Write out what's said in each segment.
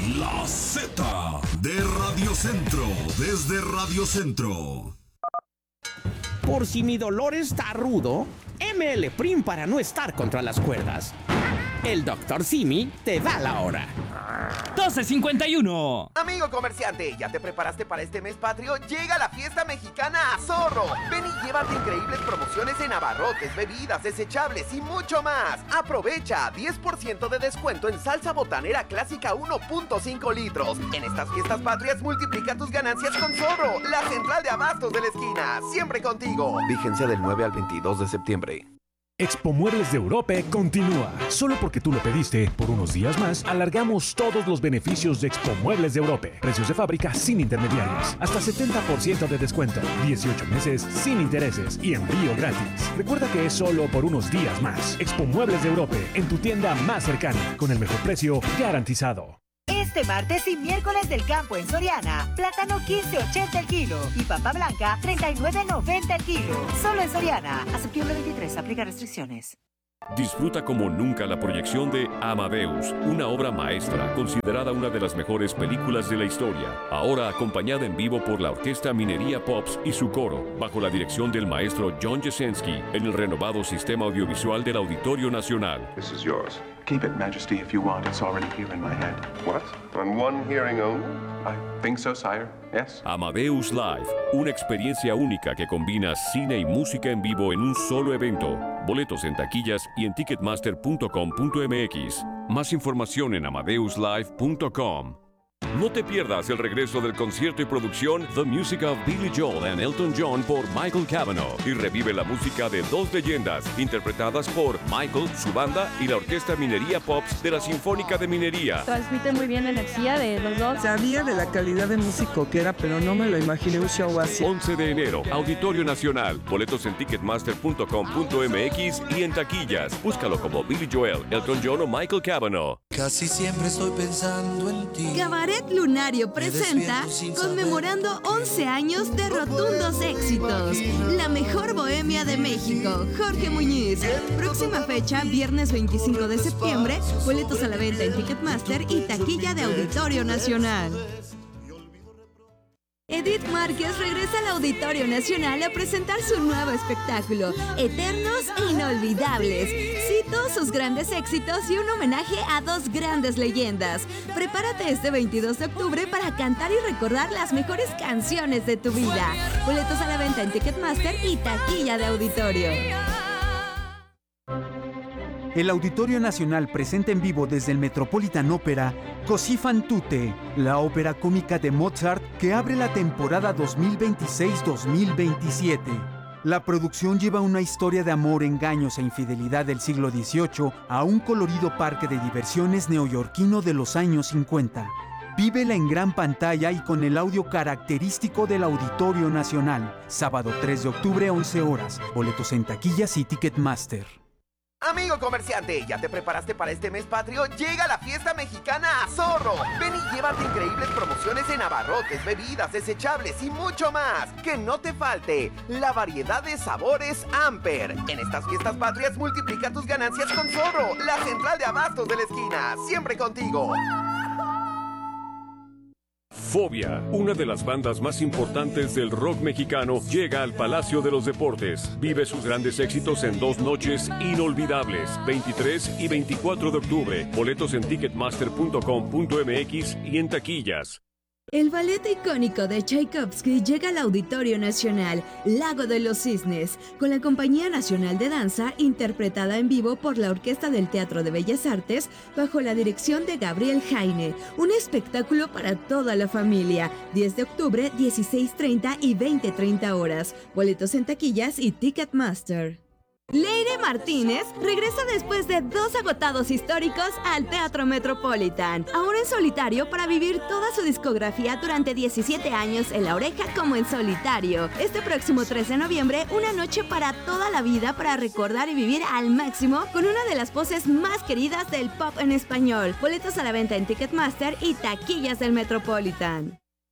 La Z de Radio Centro, desde Radio Centro. Por si mi dolor está rudo, ML Prim para no estar contra las cuerdas. El Dr. Simi te da la hora. 12:51. Amigo comerciante, ¿ya te preparaste para este mes patrio? Llega la fiesta mexicana a Zorro. Ven y llévate increíbles promociones en abarrotes, bebidas, desechables y mucho más. Aprovecha 10% de descuento en salsa botanera clásica 1.5 litros. En estas fiestas patrias multiplica tus ganancias con Zorro, la central de abastos de la esquina. Siempre contigo. Vigencia del 9 al 22 de septiembre. Expo Muebles de Europe continúa. Solo porque tú lo pediste, por unos días más, alargamos todos los beneficios de Expo Muebles de Europe. Precios de fábrica sin intermediarios. Hasta 70% de descuento. 18 meses sin intereses y envío gratis. Recuerda que es solo por unos días más. Expo Muebles de Europe, en tu tienda más cercana, con el mejor precio garantizado. Este martes y miércoles del campo en Soriana, plátano 15.80 el kilo y papa blanca 39.90 el kilo. Solo en Soriana. A septiembre 23, aplica restricciones. Disfruta como nunca la proyección de Amadeus, una obra maestra considerada una de las mejores películas de la historia. Ahora acompañada en vivo por la Orquesta Minería Pops y su coro, bajo la dirección del maestro John Jasenski, en el renovado sistema audiovisual del Auditorio Nacional. This is yours. Keep it, Majesty, if you want. It's already here in my head. What? On one hearing only? I think so, sire. Yes. Amadeus Live, una experiencia única que combina cine y música en vivo en un solo evento. Boletos en taquillas y en ticketmaster.com.mx. Más información en amadeuslive.com. No te pierdas el regreso del concierto y producción The Music of Billy Joel and Elton John por Michael Cavanaugh y revive la música de dos leyendas interpretadas por Michael, su banda y la Orquesta Minería Pops de la Sinfónica de Minería. Transmite muy bien la energía de los dos. Sabía de la calidad de músico que era, pero no me lo imaginé un show así. 11 de enero, Auditorio Nacional. Boletos en ticketmaster.com.mx y en taquillas. Búscalo como Billy Joel, Elton John o Michael Cavanaugh. Casi siempre estoy pensando en ti. Cabaret Lunario presenta conmemorando 11 años de rotundos éxitos. La mejor bohemia de México, Jorge Muñiz. Próxima fecha, viernes 25 de septiembre. Boletos a la venta en Ticketmaster y taquilla de Auditorio Nacional. Edith Márquez regresa al Auditorio Nacional a presentar su nuevo espectáculo, Eternos e Inolvidables. Cito sus grandes éxitos y un homenaje a dos grandes leyendas. Prepárate este 22 de octubre para cantar y recordar las mejores canciones de tu vida. Boletos a la venta en Ticketmaster y taquilla de Auditorio. El Auditorio Nacional presenta en vivo desde el Metropolitan Opera Così fan tutte, la ópera cómica de Mozart que abre la temporada 2026-2027. La producción lleva una historia de amor, engaños e infidelidad del siglo XVIII a un colorido parque de diversiones neoyorquino de los años 50. Vívela en gran pantalla y con el audio característico del Auditorio Nacional. Sábado 3 de octubre, 11 horas. Boletos en taquillas y Ticketmaster. Amigo comerciante, ¿ya te preparaste para este mes patrio? Llega la fiesta mexicana a Zorro. Ven y llévate increíbles promociones en abarrotes, bebidas, desechables y mucho más. Que no te falte la variedad de sabores Amper. En estas fiestas patrias multiplica tus ganancias con Zorro, la central de abastos de la esquina. Siempre contigo. Fobia, una de las bandas más importantes del rock mexicano, llega al Palacio de los Deportes. Vive sus grandes éxitos en 2 noches inolvidables, 23 y 24 de octubre. Boletos en ticketmaster.com.mx y en taquillas. El ballet icónico de Tchaikovsky llega al Auditorio Nacional, Lago de los Cisnes, con la Compañía Nacional de Danza, interpretada en vivo por la Orquesta del Teatro de Bellas Artes, bajo la dirección de Gabriel Jaine. Un espectáculo para toda la familia. 10 de octubre, 16:30 y 20:30 horas. Boletos en taquillas y Ticketmaster. Leire Martínez regresa después de 2 agotados históricos al Teatro Metropolitan, ahora en solitario para vivir toda su discografía durante 17 años en La Oreja como en solitario. Este próximo 13 de noviembre, una noche para toda la vida para recordar y vivir al máximo con una de las voces más queridas del pop en español. Boletos a la venta en Ticketmaster y taquillas del Metropolitan.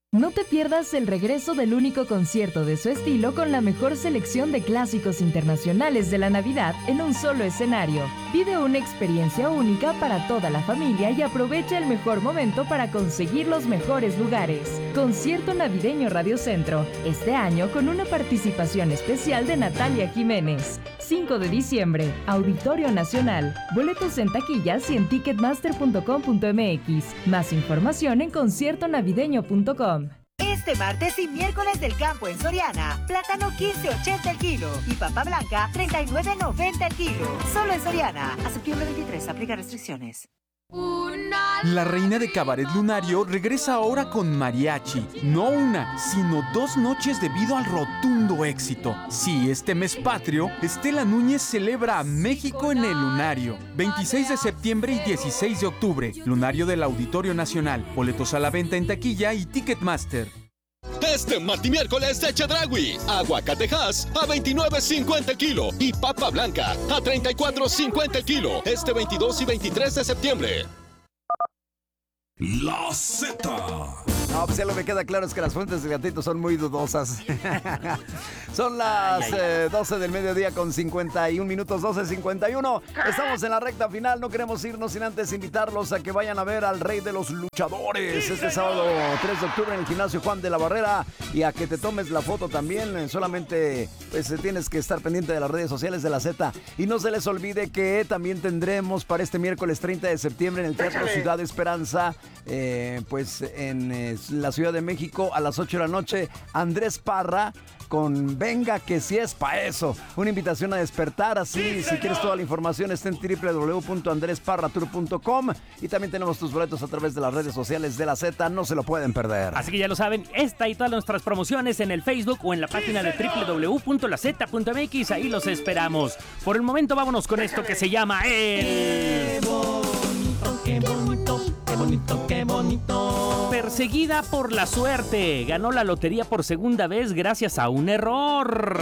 No te pierdas el regreso del único concierto de su estilo con la mejor selección de clásicos internacionales de la Navidad en un solo escenario. Vive una experiencia única para toda la familia y aprovecha el mejor momento para conseguir los mejores lugares. Concierto navideño Radio Centro, este año con una participación especial de Natalia Jiménez. 5 de diciembre, Auditorio Nacional. Boletos en taquillas y en ticketmaster.com.mx. Más información en conciertonavideño.com. Este martes y miércoles del campo en Soriana, plátano 15.80 el kilo y papa blanca 39.90 el kilo. Solo en Soriana. A septiembre 23, aplica restricciones. La reina de Cabaret Lunario regresa ahora con mariachi. No una, sino 2 noches debido al rotundo éxito. Sí, este mes patrio, Estela Núñez celebra a México en el Lunario. 26 de septiembre y 16 de octubre. Lunario del Auditorio Nacional. Boletos a la venta en taquilla y Ticketmaster. Este martes y miércoles de Chedraui, aguacatejas a $29.50 el kilo y papa blanca a $34.50 el kilo. Este 22 y 23 de septiembre. La Z. No, pues ya lo que queda claro es que las fuentes de Gatito son muy dudosas. Son las 12 del mediodía con 51 minutos, 12:51. Estamos en la recta final, no queremos irnos sin antes invitarlos a que vayan a ver al Rey de los Luchadores este sábado 3 de octubre en el gimnasio Juan de la Barrera, y a que te tomes la foto también. Solamente pues tienes que estar pendiente de las redes sociales de la Z. Y no se les olvide que también tendremos para este miércoles 30 de septiembre en el Teatro Ciudad Esperanza, pues en la Ciudad de México, a las 8 de la noche, Andrés Parra con Venga que si es pa' eso. Una invitación a despertar, así si quieres toda la información está en www.andresparratour.com, y también tenemos tus boletos a través de las redes sociales de la Z, no se lo pueden perder. Así que ya lo saben, esta y todas nuestras promociones en el Facebook o en la página de www.laz.mx, ahí los esperamos. Por el momento vámonos con esto que se llama el... ¡Qué bonito, qué bonito, qué bonito! Perseguida por la suerte, ganó la lotería por segunda vez gracias a un error.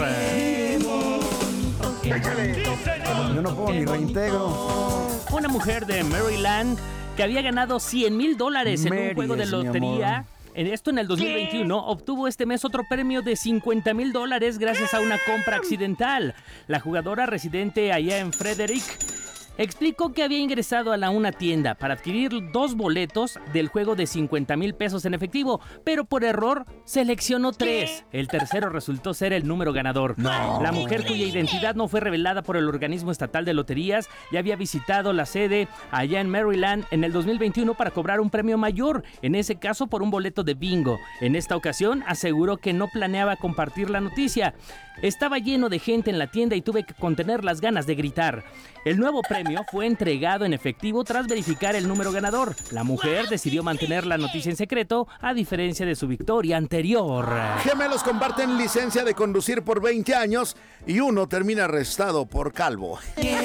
Yo no puedo ni reintegro. Una mujer de Maryland que había ganado $100,000 en un juego de lotería. Esto en el 2021, obtuvo este mes otro premio de $50,000 gracias a una compra accidental. La jugadora, residente allá en Frederick, explicó que había ingresado a una tienda para adquirir 2 boletos del juego de $50,000 en efectivo, pero por error seleccionó 3. El tercero resultó ser el número ganador. No. La mujer, cuya identidad no fue revelada por el organismo estatal de loterías, ya había visitado la sede allá en Maryland en el 2021 para cobrar un premio mayor, en ese caso por un boleto de bingo. En esta ocasión aseguró que no planeaba compartir la noticia. Estaba lleno de gente en la tienda y tuve que contener las ganas de gritar. El nuevo premio fue entregado en efectivo tras verificar el número ganador. La mujer decidió mantener la noticia en secreto, a diferencia de su victoria anterior. Gemelos comparten licencia de conducir por 20 años y uno termina arrestado por calvo.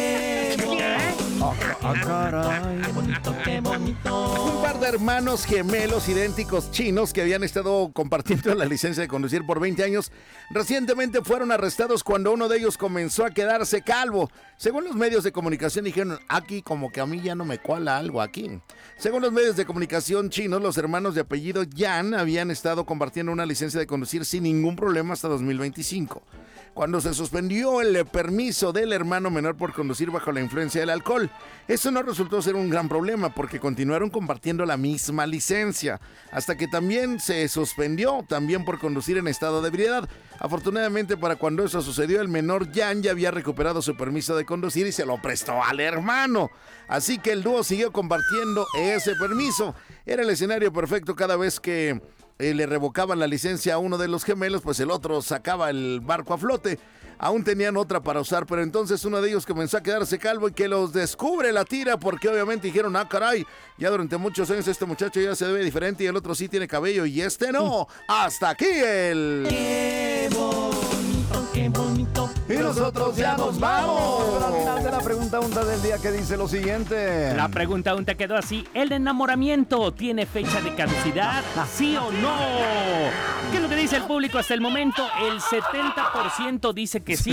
Qué bonito, qué bonito. Un par de hermanos gemelos idénticos chinos que habían estado compartiendo la licencia de conducir por 20 años recientemente fueron arrestados cuando uno de ellos comenzó a quedarse calvo. Según los medios de comunicación dijeron, aquí como que a mí ya no me cuala algo aquí. Según los medios de comunicación chinos, los hermanos de apellido Yan habían estado compartiendo una licencia de conducir sin ningún problema hasta 2025. Cuando se suspendió el permiso del hermano menor por conducir bajo la influencia del alcohol. Eso no resultó ser un gran problema porque continuaron compartiendo la misma licencia, hasta que también se suspendió también por conducir en estado de ebriedad. Afortunadamente para cuando eso sucedió, el menor Yan ya había recuperado su permiso de conducir y se lo prestó al hermano. Así que el dúo siguió compartiendo ese permiso. Era el escenario perfecto. Cada vez que le revocaban la licencia a uno de los gemelos, pues el otro sacaba el barco a flote. Aún tenían otra para usar, pero entonces uno de ellos comenzó a quedarse calvo y que los descubre la tira, porque obviamente dijeron, caray, ya durante muchos años este muchacho ya se ve diferente y el otro sí tiene cabello y este no. Hasta aquí el... Qué bonito, qué bonito. Y nosotros ya nos vamos. Pero al final de la pregunta unta del día, que dice lo siguiente. La pregunta unta quedó así: ¿el enamoramiento tiene fecha de caducidad? ¿Sí o no? ¿Qué es lo que dice el público hasta el momento? El 70% dice que sí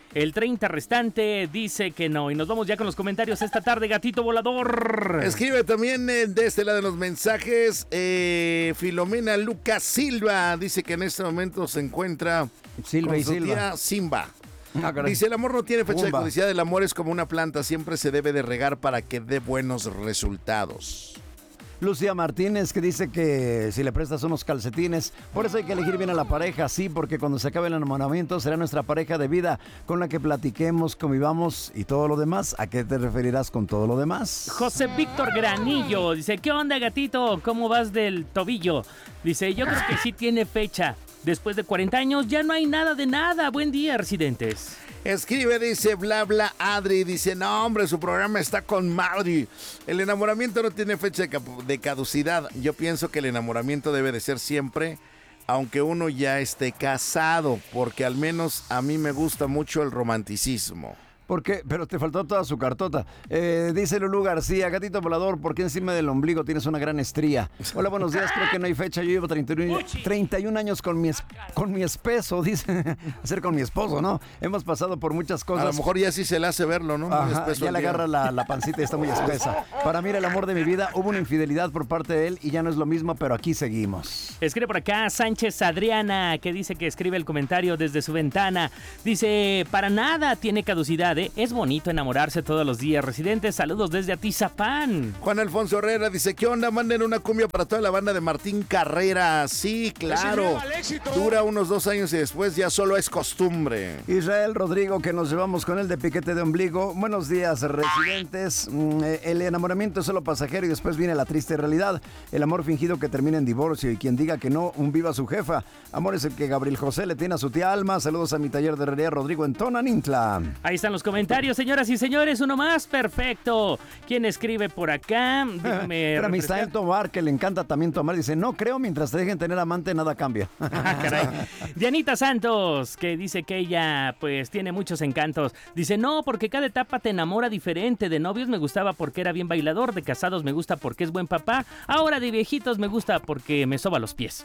El 30 restante dice que no. Y nos vamos ya con los comentarios esta tarde, gatito volador. Escribe también de este lado de los mensajes Filomena Lucas Silva. Dice que en este momento se encuentra Silva con y su Silva. tía Simba. Caray. Dice, el amor no tiene fecha de Pumba. caducidad. El amor es como una planta, siempre se debe de regar para que dé buenos resultados. Lucía Martínez, que dice que si le prestas unos calcetines, por eso hay que elegir bien a la pareja, sí, porque cuando se acabe el enamoramiento será nuestra pareja de vida con la que platiquemos, convivamos y todo lo demás. ¿A qué te referirás con todo lo demás? José Víctor Granillo dice, ¿qué onda, gatito? ¿Cómo vas del tobillo? Dice, yo creo que sí tiene fecha. Después de 40 años ya no hay nada de nada. Buen día, residentes. Escribe, dice, bla, bla, Adri. Dice, no, hombre, su programa está con Mauri. El enamoramiento no tiene fecha de caducidad. Yo pienso que el enamoramiento debe de ser siempre, aunque uno ya esté casado, porque al menos a mí me gusta mucho el romanticismo. ¿Por qué? Pero te faltó toda su cartota. Dice Lulú García, gatito volador, ¿por qué encima del ombligo tienes una gran estría? Hola, buenos días, creo que no hay fecha. Yo llevo 31 años con mi espeso, dice, hacer con mi esposo, ¿no? Hemos pasado por muchas cosas. A lo mejor ya sí se le hace verlo, ¿no? Ajá, ya le agarra la pancita y está muy espesa. Para mí era el amor de mi vida, hubo una infidelidad por parte de él y ya no es lo mismo, pero aquí seguimos. Escribe por acá Sánchez Adriana, que dice que escribe el comentario desde su ventana. Dice, para nada tiene caducidad, ¿eh? Es bonito enamorarse todos los días. Residentes, saludos desde Atizapán. Juan Alfonso Herrera dice, ¿qué onda? Manden una cumbia para toda la banda de Martín Carrera. Sí, claro. Dura unos 2 años y después ya solo es costumbre. Israel Rodrigo, que nos llevamos con él de piquete de ombligo. Buenos días, residentes. El enamoramiento es solo pasajero y después viene la triste realidad. El amor fingido que termina en divorcio y quien diga que no, un viva su jefa. Amor es el que Gabriel José le tiene a su tía Alma. Saludos a mi taller de herrería Rodrigo en Tonanintla. Ahí están los comentarios, señoras y señores, uno más, perfecto. ¿Quién escribe por acá? Pero amistad en tomar, que le encanta también tomar, dice, no creo, mientras te dejen tener amante, nada cambia. Caray. Dianita Santos, que dice que ella, pues, tiene muchos encantos. Dice, no, porque cada etapa te enamora diferente. De novios me gustaba porque era bien bailador, de casados me gusta porque es buen papá, ahora de viejitos me gusta porque me soba los pies.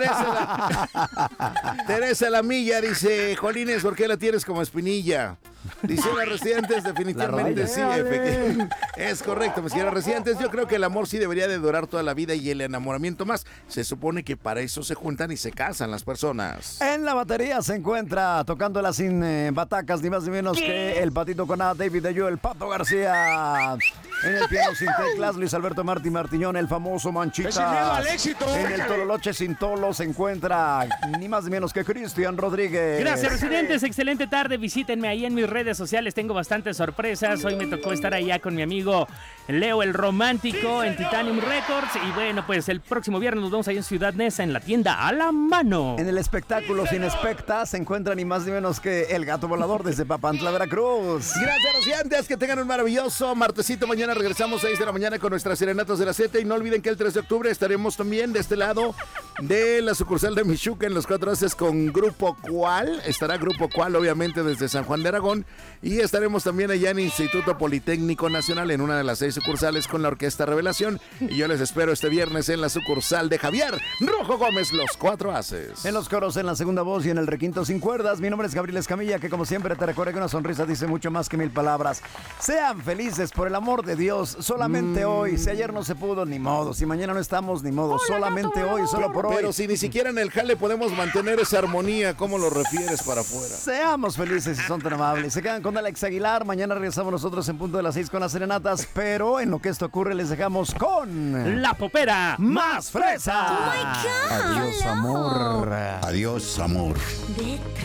Teresa Lamilla dice, Jolines, ¿por qué la tienes como espinilla? Dice las residentes, definitivamente sí, es correcto, mis queridos residentes. Yo creo que el amor sí debería de durar toda la vida y el enamoramiento más. Se supone que para eso se juntan y se casan las personas. En la batería se encuentra tocándola sin batacas, ni más ni menos que el patito con A, David de Yo, el Pato García. En el piano sin teclas, Luis Alberto Martiñón, el famoso Manchitas. En el Tololoche sin tolo se encuentra ni más ni menos que Cristian Rodríguez. Gracias, residentes. Excelente tarde. Visítenme ahí en mis redes sociales. Tengo bastantes sorpresas. Hoy me tocó estar allá con mi amigo Leo el Romántico en Titanium Records. Y bueno, pues el próximo viernes nos vemos ahí en Ciudad Neza en la tienda A la Mano. En el espectáculo sin especta se encuentra ni más ni menos que el Gato Volador desde Papantla, Veracruz. Gracias, residentes. Que tengan un maravilloso martesito. Mañana regresamos a 6 de la mañana con nuestras serenatas de la Z. Y no olviden que el 3 de octubre estaremos también de este lado de la sucursal de Michuca en los 4 haces con Grupo Cual. Estará Grupo Cual, obviamente, desde San Juan de Aragón. Y estaremos también allá en Instituto Politécnico Nacional en una de las 6 sucursales con la Orquesta Revelación. Y yo les espero este viernes en la sucursal de Javier Rojo Gómez, los 4 haces. En los coros, en la segunda voz y en el requinto sin cuerdas. Mi nombre es Gabriel Escamilla, que como siempre te recuerda que una sonrisa dice mucho más que 1000 palabras. Sean felices, por el amor de Dios, solamente hoy. Si ayer no se pudo, ni modo. Si mañana no estamos, ni modo. Solamente hoy, solo por hoy. Pero si ni siquiera en el jale podemos mantener esa armonía, ¿cómo lo refieres para afuera? Seamos felices si son tan amables. Se quedan con Alex Aguilar. Mañana regresamos nosotros en punto de las 6 con las serenatas. Pero en lo que esto ocurre, les dejamos con la popera más fresa. Oh my God. Adiós, amor. Adiós, amor.